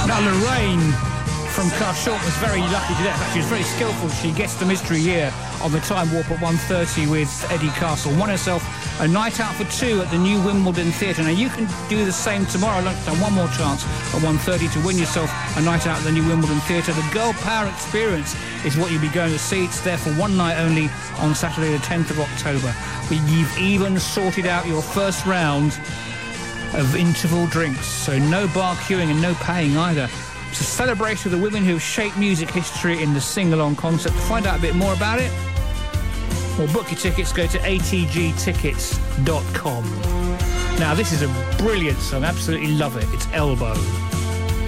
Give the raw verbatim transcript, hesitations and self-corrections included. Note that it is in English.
Now, Lorraine from Carshot was very lucky to death. She was very skillful. She gets the mystery here on the Time Warp at one thirty with Eddie Castle. Won herself a night out for two at the new Wimbledon Theatre. Now, you can do the same tomorrow lunchtime. One more chance at one thirty to win yourself a night out at the new Wimbledon Theatre. The Girl Power Experience is what you'll be going to see. It's there for one night only on Saturday the tenth of October. But you've even sorted out your first round of interval drinks. So no bar queuing and no paying either. It's a celebration of the women who have shaped music history in the sing-along concept. To find out a bit more about it, or book your tickets, go to a t g tickets dot com. Now, this is a brilliant song. Absolutely love it. It's Elbow.